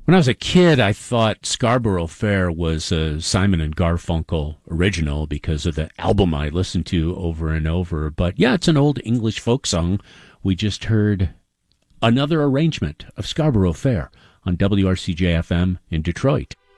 When I was a kid, I thought Scarborough Fair was a Simon and Garfunkel original because of the album I listened to over and over. But yeah, it's an old English folk song. We just heard another arrangement of Scarborough Fair on WRCJ-FM in Detroit.